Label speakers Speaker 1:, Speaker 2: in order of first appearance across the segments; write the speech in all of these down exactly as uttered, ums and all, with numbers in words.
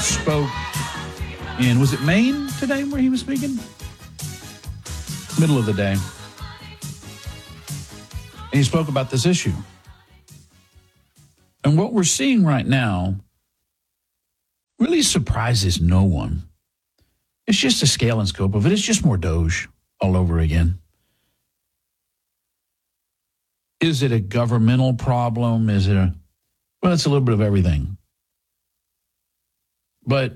Speaker 1: spoke in, was it Maine today where he was speaking? Middle of the day. And he spoke about this issue. And what we're seeing right now really surprises no one. It's just a scale and scope of it. It's just more Doge all over again. Is it a governmental problem? Is it a, well, it's a little bit of everything. But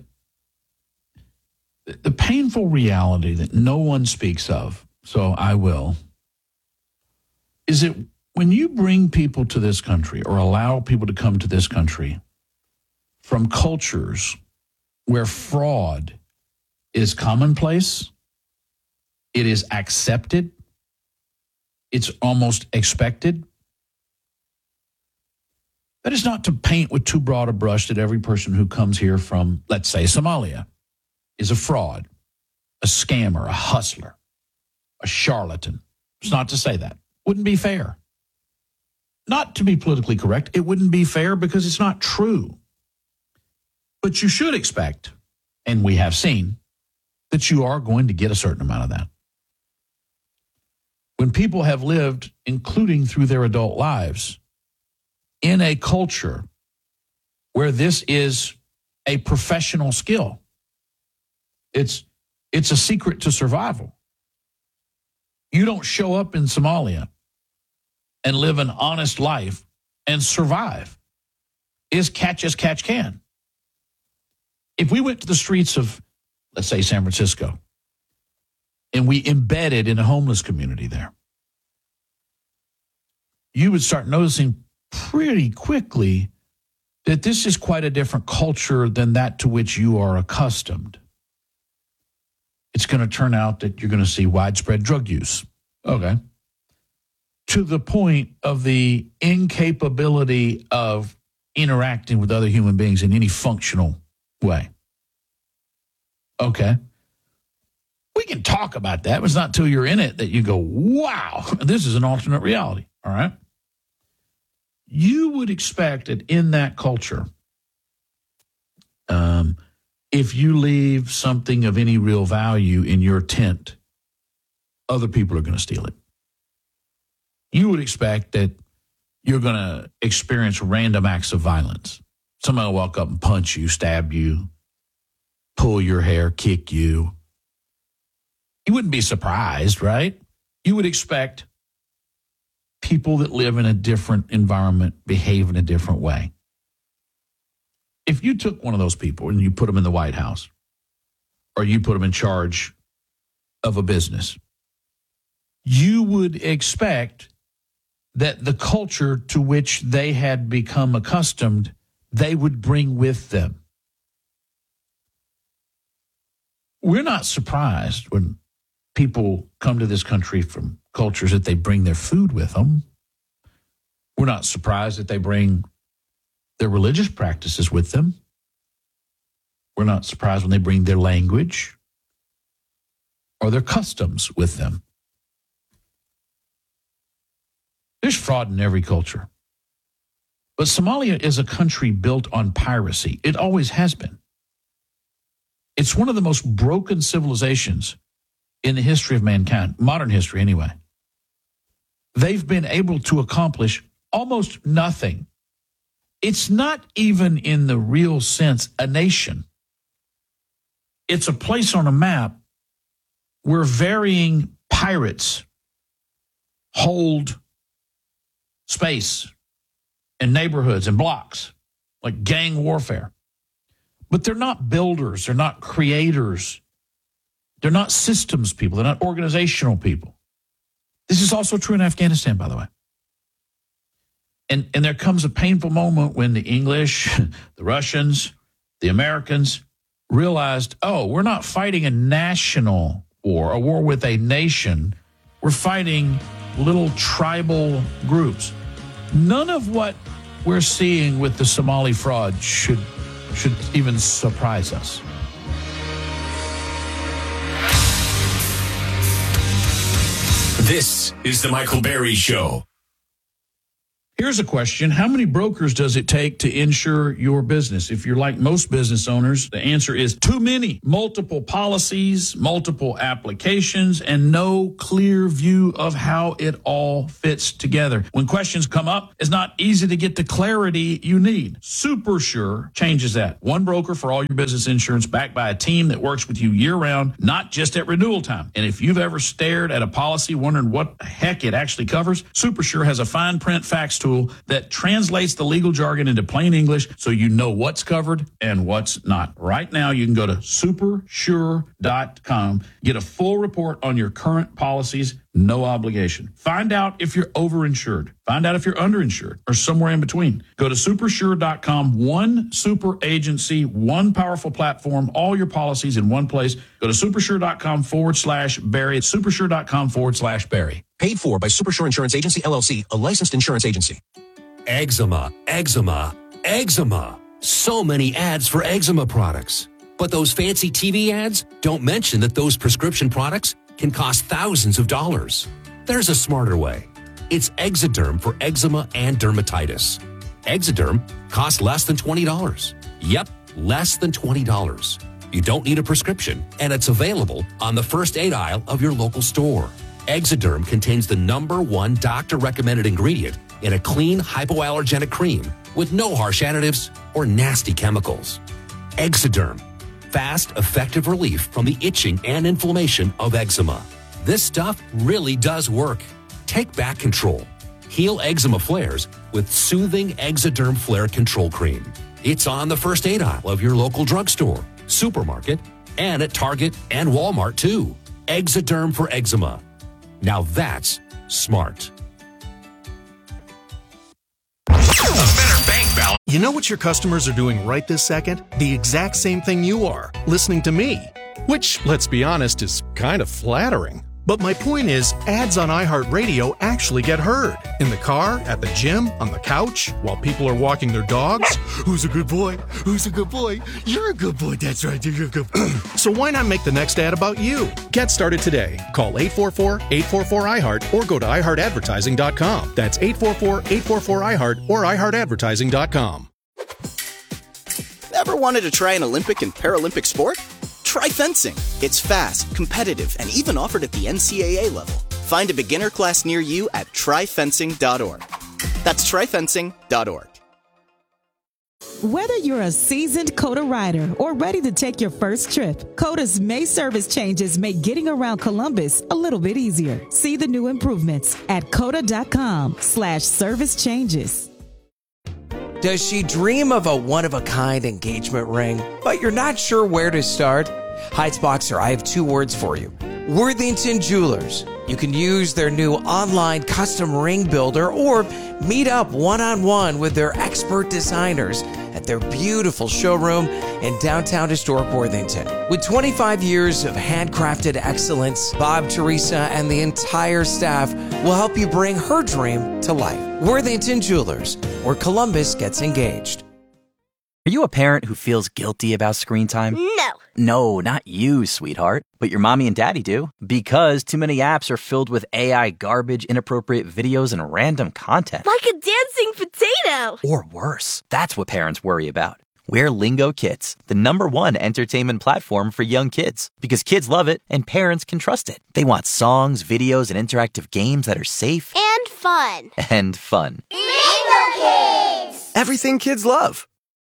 Speaker 1: the painful reality that no one speaks of, so I will, is that when you bring people to this country or allow people to come to this country from cultures where fraud is commonplace, it is accepted, it's almost expected, that is not to paint with too broad a brush that every person who comes here from, let's say, Somalia is a fraud, a scammer, a hustler, a charlatan. It's not to say that. Wouldn't be fair. Not to be politically correct, it wouldn't be fair because it's not true. But you should expect, and we have seen, that you are going to get a certain amount of that. When people have lived, including through their adult lives, in a culture where this is a professional skill, it's, it's a secret to survival. You don't show up in Somalia and live an honest life and survive. It's catch as catch can. If we went to the streets of, let's say, San Francisco, and we embedded in a homeless community there, you would start noticing pretty quickly that this is quite a different culture than that to which you are accustomed. It's going to turn out that you're going to see widespread drug use. Okay. To the point of the incapability of interacting with other human beings in any functional way. Okay. We can talk about that, but it's not until you're in it that you go, wow, this is an alternate reality. All right. You would expect that in that culture, um, if you leave something of any real value in your tent, other people are going to steal it. You would expect that you're going to experience random acts of violence. Somebody will walk up and punch you, stab you, pull your hair, kick you. You wouldn't be surprised, right? You would expect people that live in a different environment behave in a different way. If you took one of those people and you put them in the White House, or you put them in charge of a business, you would expect that the culture to which they had become accustomed, they would bring with them. We're not surprised when people come to this country from cultures that they bring their food with them. We're not surprised that they bring their religious practices with them. We're not surprised when they bring their language or their customs with them. There's fraud in every culture. But Somalia is a country built on piracy. It always has been. It's one of the most broken civilizations in the history of mankind, modern history anyway. They've been able to accomplish almost nothing. It's not even in the real sense a nation. It's a place on a map where varying pirates hold space and neighborhoods and blocks, like gang warfare. But they're not builders. They're not creators. They're not systems people. They're not organizational people. This is also true in Afghanistan, by the way. And, and there comes a painful moment when the English, the Russians, the Americans realized, oh, we're not fighting a national war, a war with a nation. We're fighting little tribal groups. None of what we're seeing with the Somali fraud should should even surprise us.
Speaker 2: This is the Michael Berry Show.
Speaker 1: Here's a question. How many brokers does it take to insure your business? If you're like most business owners, the answer is too many. Multiple policies, multiple applications, and no clear view of how it all fits together. When questions come up, it's not easy to get the clarity you need. SuperSure changes that. One broker for all your business insurance, backed by a team that works with you year-round, not just at renewal time. And if you've ever stared at a policy wondering what the heck it actually covers, SuperSure has a fine print facts tool that translates the legal jargon into plain English so you know what's covered and what's not. Right now, you can go to super sure dot com, get a full report on your current policies, no obligation. Find out if you're overinsured. Find out if you're underinsured or somewhere in between. Go to super sure dot com, one super agency, one powerful platform, all your policies in one place. Go to supersure dot com forward slash Barry. It's supersure dot com forward slash Barry.
Speaker 2: Paid for by Supersure Insurance Agency, L L C, a licensed insurance agency.
Speaker 3: Eczema, eczema, eczema. So many ads for eczema products. But those fancy T V ads don't mention that those prescription products can cost thousands of dollars. There's a smarter way. It's Exoderm for eczema and dermatitis. Exoderm costs less than twenty dollars. Yep, less than twenty dollars. You don't need a prescription, and it's available on the first aid aisle of your local store. Exoderm contains the number one doctor-recommended ingredient in a clean, hypoallergenic cream with no harsh additives or nasty chemicals. Exoderm. Fast, effective relief from the itching and inflammation of eczema. This stuff really does work. Take back control. Heal eczema flares with soothing Exoderm Flare Control Cream. It's on the first aid aisle of your local drugstore, supermarket, and at Target and Walmart too. Exoderm for eczema. Now that's smart.
Speaker 2: A better bank balance.
Speaker 4: You know what your customers are doing right this second? The exact same thing you are, listening to me. Which, let's be honest, is kind of flattering. But my point is, ads on iHeartRadio actually get heard. In the car, at the gym, on the couch, while people are walking their dogs. Who's a good boy? Who's a good boy? You're a good boy, that's right, you're a good boy. So why not make the next ad about you? Get started today. Call eight four four, eight four four, I heart or go to i heart advertising dot com. That's eight four four, eight four four, I heart or i heart advertising dot com.
Speaker 5: Ever wanted to try an Olympic and Paralympic sport? Try fencing. It's fast, competitive, and even offered at the N C double A level. Find a beginner class near you at try fencing dot org. That's try fencing dot org.
Speaker 6: Whether you're a seasoned COTA rider or ready to take your first trip, COTA's May service changes make getting around Columbus a little bit easier. See the new improvements at cota dot com slash service changes.
Speaker 7: Does she dream of a one-of-a-kind engagement ring, but you're not sure where to start? Heights Boxer, I have two words for you. Worthington Jewelers. You can use their new online custom ring builder or meet up one-on-one with their expert designers at their beautiful showroom in downtown historic Worthington. With twenty-five years of handcrafted excellence, Bob, Teresa, and the entire staff will help you bring her dream to life. Worthington Jewelers, where Columbus gets engaged.
Speaker 8: Are you a parent who feels guilty about screen time?
Speaker 9: No.
Speaker 8: No, not you, sweetheart. But your mommy and daddy do. Because too many apps are filled with A I garbage, inappropriate videos, and random content.
Speaker 9: Like a dancing potato.
Speaker 8: Or worse. That's what parents worry about. We're Lingo Kids, the number one entertainment platform for young kids. Because kids love it and parents can trust it. They want songs, videos, and interactive games that are safe.
Speaker 9: And fun.
Speaker 8: And fun.
Speaker 9: Lingo Kids!
Speaker 10: Everything kids love.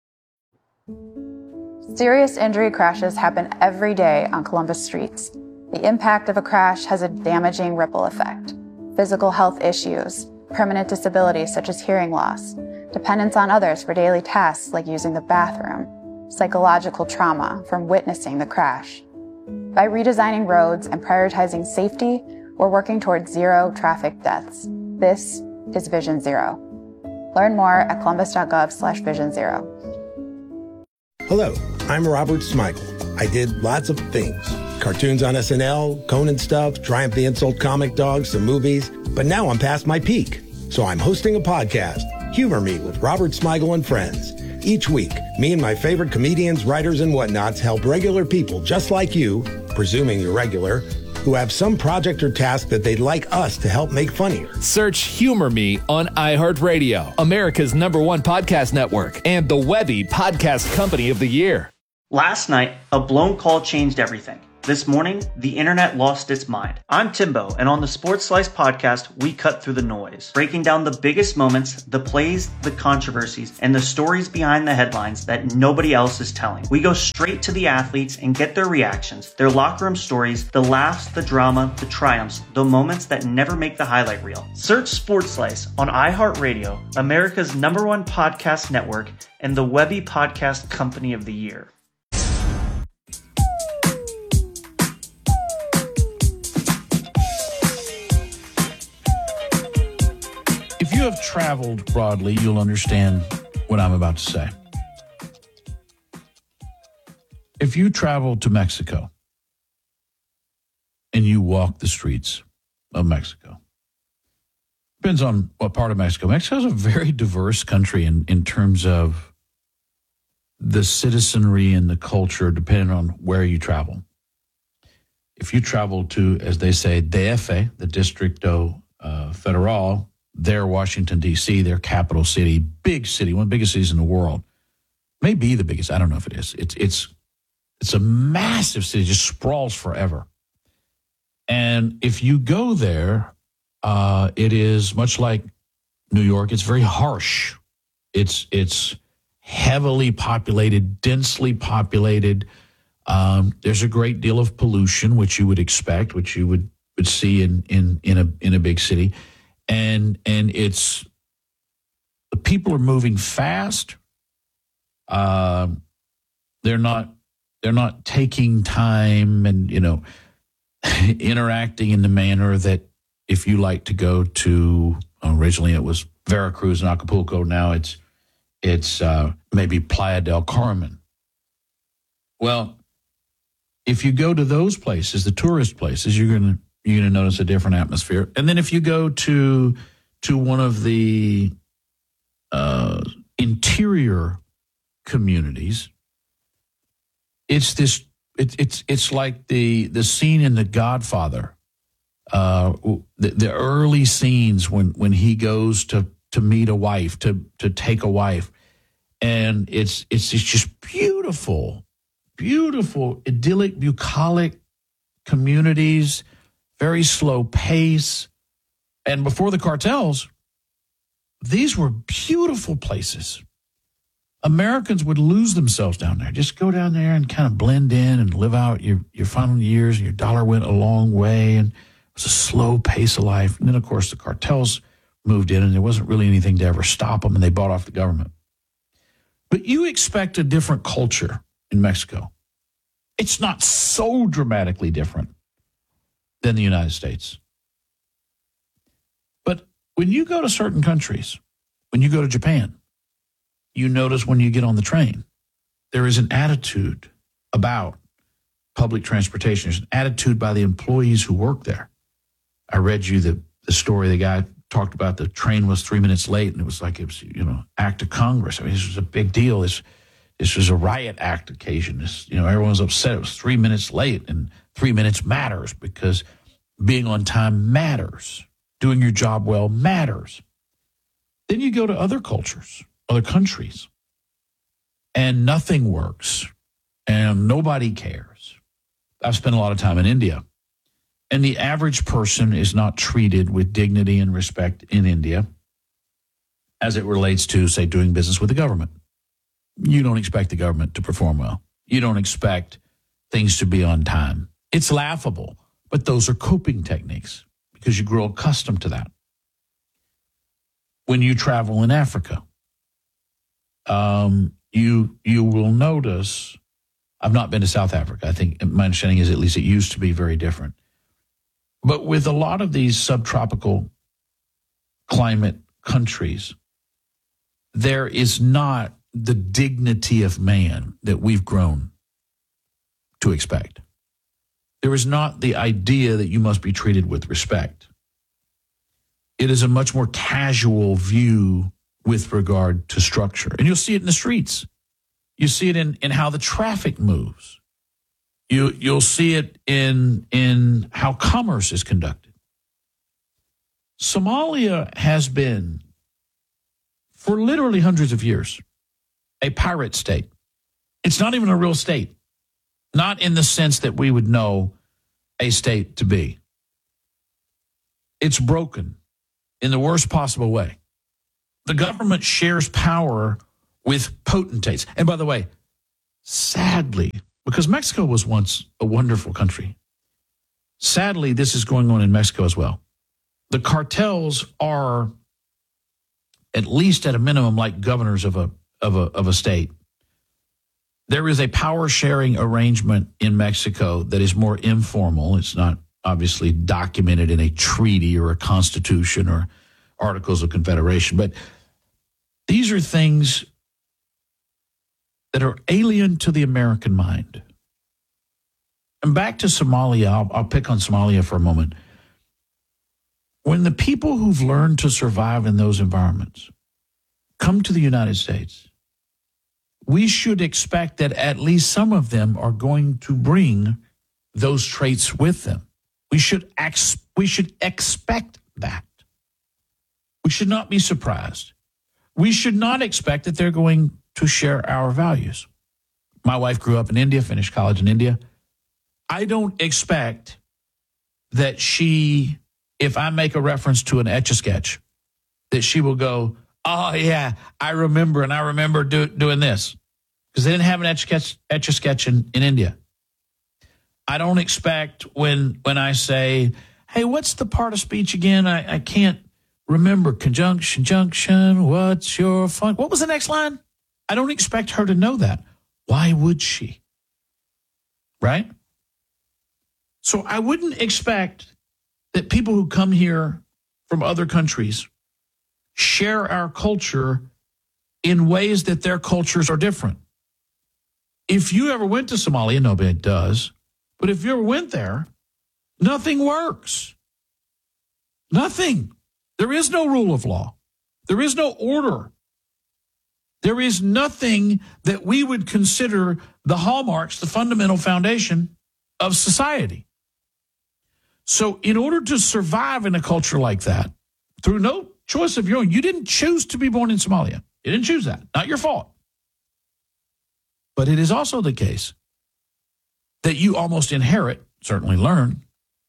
Speaker 11: Serious injury crashes happen every day on Columbus streets. The impact of a crash has a damaging ripple effect. Physical health issues, permanent disabilities such as hearing loss, dependence on others for daily tasks like using the bathroom, psychological trauma from witnessing the crash. By redesigning roads and prioritizing safety, we're working towards zero traffic deaths. This is Vision Zero. Learn more at columbus.gov slash vision zero.
Speaker 12: Hello, I'm Robert Smigel. I did lots of things. Cartoons on S N L, Conan stuff, Triumph the Insult comic dogs, some movies. But now I'm past my peak. So I'm hosting a podcast, Humor Me with Robert Smigel and Friends. Each week, me and my favorite comedians, writers, and whatnots help regular people just like you, presuming you're regular, who have some project or task that they'd like us to help make funnier.
Speaker 10: Search Humor Me on iHeartRadio, America's number one podcast network, and the Webby Podcast Company of the Year.
Speaker 13: Last night, a blown call changed everything. This morning, the internet lost its mind. I'm Timbo, and on the Sports Slice podcast, we cut through the noise, breaking down the biggest moments, the plays, the controversies, and the stories behind the headlines that nobody else is telling. We go straight to the athletes and get their reactions, their locker room stories, the laughs, the drama, the triumphs, the moments that never make the highlight reel. Search Sports Slice on iHeartRadio, America's number one podcast network, and the Webby Podcast Company of the Year.
Speaker 1: If you have traveled broadly, you'll understand what I'm about to say. If you travel to Mexico and you walk the streets of Mexico, depends on what part of Mexico. Mexico is a very diverse country in, in terms of the citizenry and the culture, depending on where you travel. If you travel to, as they say, D F A, the Distrito uh, Federal, their Washington, D C, their capital city, big city, one of the biggest cities in the world. Maybe the biggest. I don't know if it is. It's it's it's a massive city, just sprawls forever. And if you go there, uh, it is much like New York. It's very harsh. It's it's heavily populated, densely populated. Um, there's a great deal of pollution, which you would expect, which you would, would see in, in, in a in a big city. And and it's, the people are moving fast. Uh, they're not they're not taking time and, you know, interacting in the manner that if you like to go to, originally it was Veracruz and Acapulco. Now it's it's uh, maybe Playa del Carmen. Well, if you go to those places, the tourist places, you're going to you're going to notice a different atmosphere. And then if you go to to one of the uh, interior communities, it's this. It, it's it's like the the scene in The Godfather, uh, the, the early scenes when when he goes to to meet a wife, to to take a wife, and it's it's it's just beautiful, beautiful, idyllic, bucolic communities. Very slow pace. And before the cartels, these were beautiful places. Americans would lose themselves down there. Just go down there and kind of blend in and live out your, your final years. And your dollar went a long way, and it was a slow pace of life. And then, of course, the cartels moved in, and there wasn't really anything to ever stop them, and they bought off the government. But you expect a different culture in Mexico. It's not so dramatically different than the United States. But when you go to certain countries, when you go to Japan, you notice when you get on the train, there is an attitude about public transportation. There's an attitude by the employees who work there. I read you the, the story. The guy talked about the train was three minutes late, and it was like it was, you know, act of Congress. I mean, this was a big deal. This this was a riot act occasion. This, you know, everyone was upset. It was three minutes late, and three minutes matters because being on time matters. Doing your job well matters. Then you go to other cultures, other countries, and nothing works, and nobody cares. I've spent a lot of time in India, and the average person is not treated with dignity and respect in India as it relates to, say, doing business with the government. You don't expect the government to perform well. You don't expect things to be on time. It's laughable, but those are coping techniques because you grow accustomed to that. When you travel in Africa, um, you you will notice, I've not been to South Africa. I think my understanding is at least it used to be very different. But with a lot of these subtropical climate countries, there is not the dignity of man that we've grown to expect. There is not the idea that you must be treated with respect. It is a much more casual view with regard to structure. And you'll see it in the streets. You see it in, in how the traffic moves. You, you'll see it in, in how commerce is conducted. Somalia has been, for literally hundreds of years, a pirate state. It's not even a real state, not in the sense that we would know a state to be. It's broken in the worst possible way. The government shares power with potentates. And by the way, sadly, because Mexico was once a wonderful country, sadly, this is going on in Mexico as well. The cartels are, at least at a minimum, like governors of a of a of a state. There is a power sharing arrangement in Mexico that is more informal. It's not obviously documented in a treaty or a constitution or articles of confederation, but these are things that are alien to the American mind. And back to Somalia, I'll, I'll pick on Somalia for a moment. When the people who've learned to survive in those environments come to the United States, we should expect that at least some of them are going to bring those traits with them. We should ex- we should expect that. We should not be surprised. We should not expect that they're going to share our values. My wife grew up in India, finished college in India. I don't expect that she, if I make a reference to an Etch-a-Sketch, that she will go, oh, yeah, I remember, and I remember do, doing this. Because they didn't have an Etch-a-Sketch, Etch-a-Sketch in, in India. I don't expect when when I say, hey, what's the part of speech again? I, I can't remember. Conjunction, junction, what's your fun? What was the next line? I don't expect her to know that. Why would she? Right? So I wouldn't expect that people who come here from other countries share our culture in ways that their cultures are different. If you ever went to Somalia, nobody does, but if you ever went there, nothing works. Nothing. There is no rule of law. There is no order. There is nothing that we would consider the hallmarks, the fundamental foundation of society. So in order to survive in a culture like that, through no choice of your own, you didn't choose to be born in Somalia. You didn't choose that. Not your fault. But it is also the case that you almost inherit, certainly learn,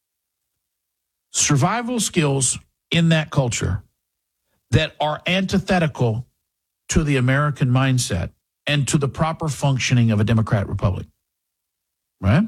Speaker 1: survival skills in that culture that are antithetical to the American mindset and to the proper functioning of a democratic republic. Right?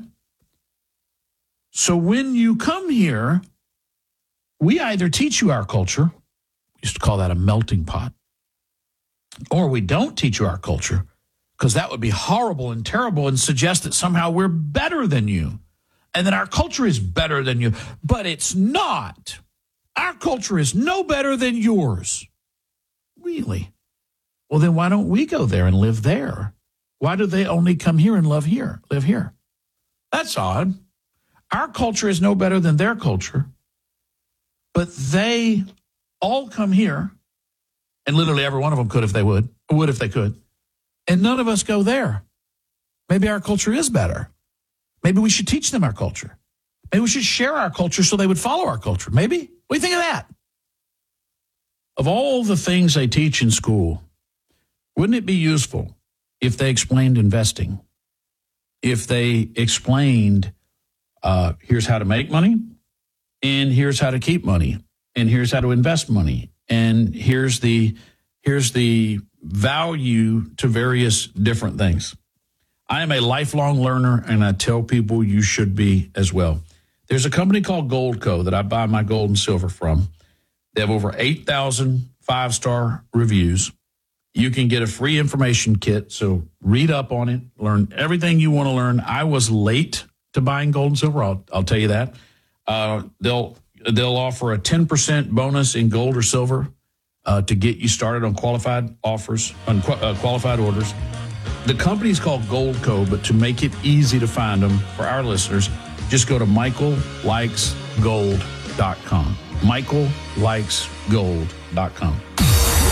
Speaker 1: So when you come here, we either teach you our culture, we used to call that a melting pot, or we don't teach you our culture, because that would be horrible and terrible and suggest that somehow we're better than you and that our culture is better than you. But it's not. Our culture is no better than yours. Really? Well, then why don't we go there and live there? Why do they only come here and live here, live here? That's odd. Our culture is no better than their culture, but they all come here, and literally every one of them could if they would, would if they could, and none of us go there. Maybe our culture is better. Maybe we should teach them our culture. Maybe we should share our culture so they would follow our culture. Maybe. What do you think of that? Of all the things they teach in school, wouldn't it be useful if they explained investing? If they explained, uh, here's how to make money, and here's how to keep money, and here's how to invest money, and here's the here's the value to various different things. I am a lifelong learner, and I tell people you should be as well. There's a company called Goldco that I buy my gold and silver from. They have over eight thousand five-star reviews. You can get a free information kit, so read up on it, learn everything you want to learn. I was late to buying gold and silver, I'll, I'll tell you that. Uh, they'll they'll offer a ten percent bonus in gold or silver uh, to get you started on qualified offers, on qu- uh, qualified orders. The company's called Goldco, but to make it easy to find them for our listeners, just go to michael likes gold dot com. michael likes gold dot com.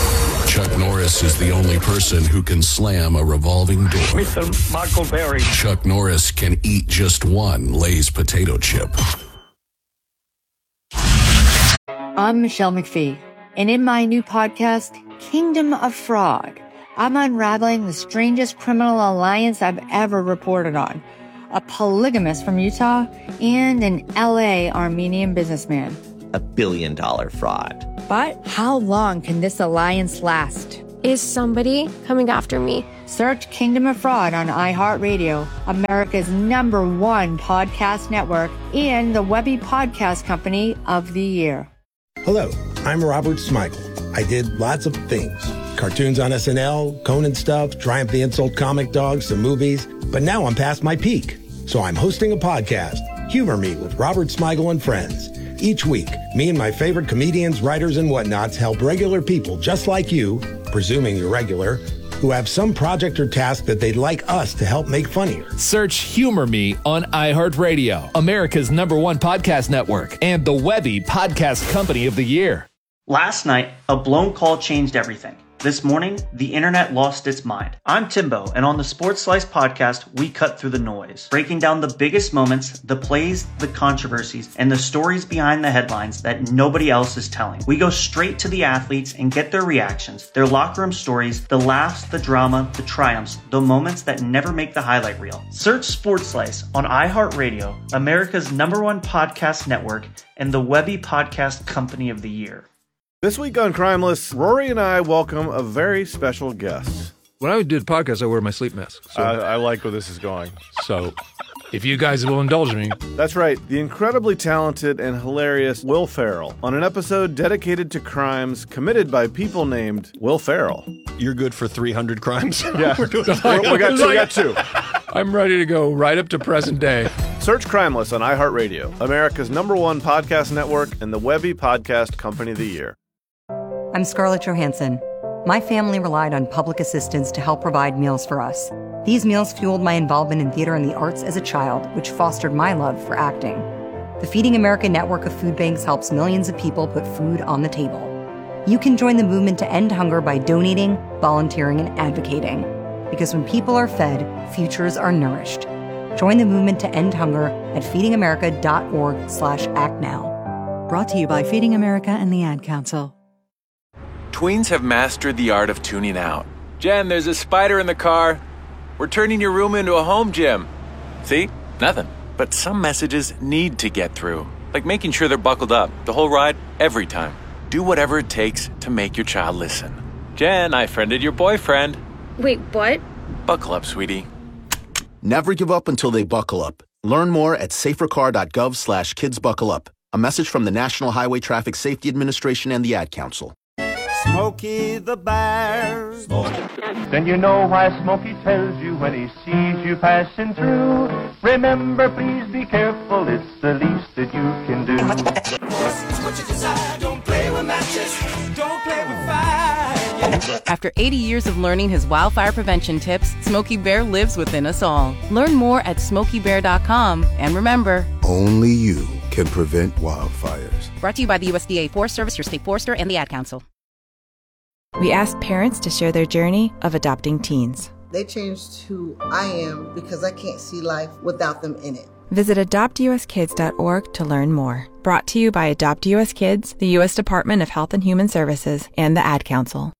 Speaker 14: Chuck Norris is the only person who can slam a revolving door.
Speaker 15: Mister Michael Berry.
Speaker 14: Chuck Norris can eat just one Lay's potato chip.
Speaker 16: I'm Michelle McPhee, and in my new podcast, Kingdom of Fraud, I'm unraveling the strangest criminal alliance I've ever reported on. A polygamist from Utah and an L A Armenian businessman.
Speaker 17: A billion dollar fraud.
Speaker 16: But how long can this alliance last?
Speaker 18: Is somebody coming after me?
Speaker 16: Search Kingdom of Fraud on iHeartRadio, America's number one podcast network, and the Webby Podcast Company of the Year.
Speaker 12: Hello, I'm Robert Smigel. I did lots of things. Cartoons on S N L, Conan stuff, Triumph the Insult Comic Dog, some movies. But now I'm past my peak. So I'm hosting a podcast, Humor Me with Robert Smigel and Friends. Each week, me and my favorite comedians, writers, and whatnots help regular people just like you, presuming you're regular, who have some project or task that they'd like us to help make funnier.
Speaker 10: Search Humor Me on iHeartRadio, America's number one podcast network, and the Webby Podcast Company of the Year.
Speaker 13: Last night, a blown call changed everything. This morning, the internet lost its mind. I'm Timbo, and on the Sports Slice podcast, we cut through the noise, breaking down the biggest moments, the plays, the controversies, and the stories behind the headlines that nobody else is telling. We go straight to the athletes and get their reactions, their locker room stories, the laughs, the drama, the triumphs, the moments that never make the highlight reel. Search Sports Slice on iHeartRadio, America's number one podcast network, and the Webby Podcast Company of the Year.
Speaker 19: This week on Crimeless, Rory and I welcome a very special guest.
Speaker 20: When I do the podcast, I wear my sleep mask.
Speaker 19: So. I, I like where this is going.
Speaker 20: So, if you guys will indulge me.
Speaker 19: That's right, the incredibly talented and hilarious Will Ferrell on an episode dedicated to crimes committed by people named Will Ferrell.
Speaker 21: You're good for three hundred crimes?
Speaker 19: Yeah, We're doing We're, we, got two, we got two.
Speaker 20: I'm ready to go right up to present day.
Speaker 19: Search Crimeless on iHeartRadio, America's number one podcast network, and the Webby Podcast Company of the Year.
Speaker 22: I'm Scarlett Johansson. My family relied on public assistance to help provide meals for us. These meals fueled my involvement in theater and the arts as a child, which fostered my love for acting. The Feeding America network of food banks helps millions of people put food on the table. You can join the movement to end hunger by donating, volunteering, and advocating. Because when people are fed, futures are nourished. Join the movement to end hunger at feedingamerica.org slash act now.
Speaker 6: Brought to you by Feeding America and the Ad Council.
Speaker 23: Tweens have mastered the art of tuning out. Jen, there's a spider in the car. We're turning your room into a home gym. See? Nothing. But some messages need to get through. Like making sure they're buckled up the whole ride, every time. Do whatever it takes to make your child listen. Jen, I friended your boyfriend.
Speaker 18: Wait, what?
Speaker 23: Buckle up, sweetie.
Speaker 2: Never give up until they buckle up. Learn more at safercar.gov slash kids buckle up. A message from the National Highway Traffic Safety Administration and the Ad Council.
Speaker 24: Smokey the Bear.
Speaker 25: Then you know why Smokey tells you when he sees you passing through. Remember, please be careful, it's the least that you can do.
Speaker 24: What you desire, don't play with matches, don't play with fire.
Speaker 26: After eighty years of learning his wildfire prevention tips, Smokey Bear lives within us all. Learn more at smokey bear dot com. And remember,
Speaker 27: only you can prevent wildfires.
Speaker 26: Brought to you by the U S D A Forest Service, your state forester, and the Ad Council.
Speaker 28: We asked parents to share their journey of adopting teens.
Speaker 29: They changed who I am because I can't see life without them in it.
Speaker 28: Visit adopt u s kids dot org to learn more. Brought to you by Adopt U S Kids, the U S Department of Health and Human Services, and the Ad Council.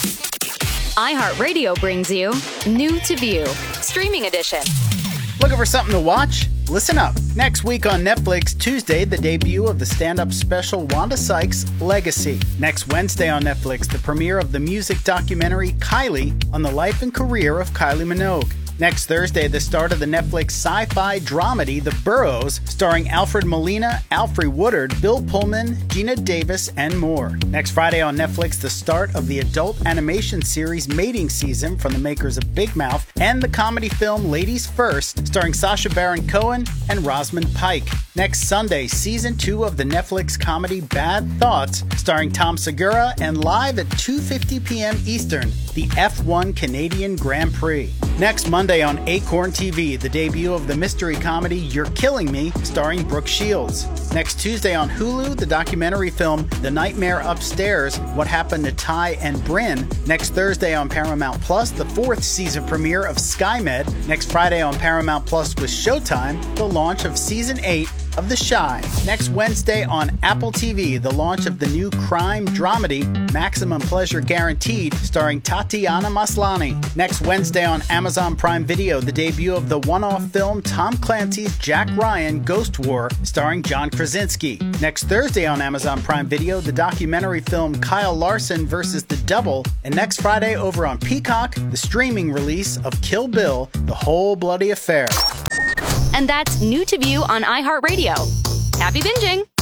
Speaker 30: iHeartRadio brings you New to View, Streaming Edition.
Speaker 31: Looking for something to watch? Listen up. Next week on Netflix, Tuesday, the debut of the stand-up special Wanda Sykes' Legacy. Next Wednesday on Netflix, the premiere of the music documentary Kylie on the life and career of Kylie Minogue. Next Thursday, the start of the Netflix sci-fi dramedy The Burrows, starring Alfred Molina, Alfre Woodard, Bill Pullman, Gina Davis, and more. Next Friday on Netflix, the start of the adult animation series Mating Season from the makers of Big Mouth and the comedy film Ladies First, starring Sacha Baron Cohen and Rosamund Pike. Next Sunday, season two of the Netflix comedy Bad Thoughts, starring Tom Segura, and live at two fifty p.m. Eastern, the F one Canadian Grand Prix. Next Monday on Acorn T V, the debut of the mystery comedy You're Killing Me, starring Brooke Shields. Next Tuesday on Hulu, the documentary film The Nightmare Upstairs, What Happened to Ty and Bryn. Next Thursday on Paramount Plus, the fourth season premiere of SkyMed. Next Friday on Paramount Plus with Showtime, the launch of season eight of The Chi. Next Wednesday on Apple T V, the launch of the new crime dramedy Maximum Pleasure Guaranteed, starring Tatiana Maslany. Next Wednesday on Amazon Prime Video, the debut of the one-off film Tom Clancy's Jack Ryan Ghost War, starring John Krasinski. Next Thursday on Amazon Prime Video, the documentary film Kyle Larson versus the Devil. And next Friday over on Peacock, the streaming release of Kill Bill, The Whole Bloody Affair.
Speaker 30: And that's New to View on iHeartRadio. Happy binging!